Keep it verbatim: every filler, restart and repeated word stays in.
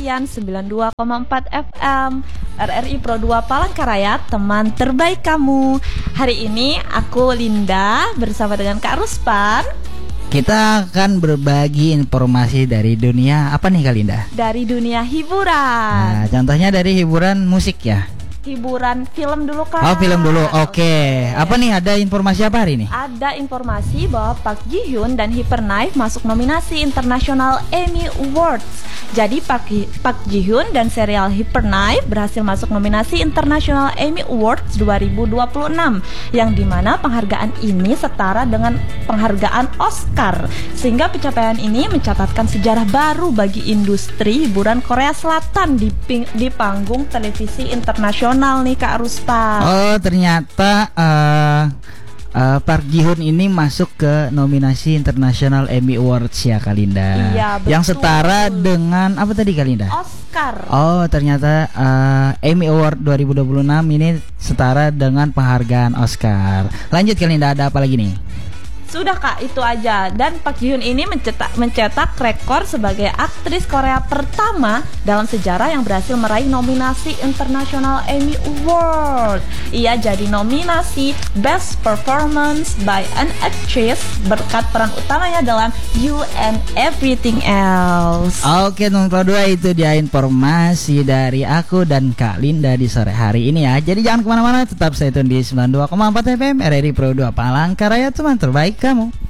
kalian sembilan puluh dua koma empat F M R R I Pro dua Palangkaraya, teman terbaik kamu. Hari ini aku Linda bersama dengan Kak Ruspan. Kita akan berbagi informasi dari dunia apa nih Kak Linda? Dari dunia hiburan. Nah, contohnya dari hiburan musik ya? Hiburan film dulu Kak. Oh, film dulu. Oke. Okay. Okay. Apa nih, ada informasi apa hari ini? Ada informasi bahwa Park Ji Hyun dan Hyper Knife masuk nominasi International Emmy Awards. Jadi Park, Park Ji Hyun dan serial Hyper Knife berhasil masuk nominasi International Emmy Awards dua ribu dua puluh enam, yang dimana penghargaan ini setara dengan penghargaan Oscar, sehingga pencapaian ini mencatatkan sejarah baru bagi industri hiburan Korea Selatan di, ping, di panggung televisi internasional nih Kak Ruspa. Oh, ternyata uh, uh, Park Ji Hyun ini masuk ke nominasi International Emmy Awards ya Kak Linda. Iya, betul. Yang setara dengan apa tadi Kak Linda? Oscar. Oh, ternyata uh, Emmy Award dua ribu dua puluh enam ini setara dengan penghargaan Oscar. Lanjut Kak Linda, ada apa lagi nih? Sudah Kak, itu aja. Dan Park Ji Hyun ini mencetak, mencetak rekor sebagai aktris Korea pertama dalam sejarah yang berhasil meraih nominasi International Emmy Award. Ia jadi nominasi Best Performance by an Actress berkat peran utamanya dalam You and Everything Else. Oke, nomor dua itu dia informasi dari aku dan Kak Linda di sore hari ini ya. Jadi jangan kemana-mana, tetap stay tune di sembilan puluh dua koma empat F M R R I Pro dua Palangkaraya, teman terbaik kamu.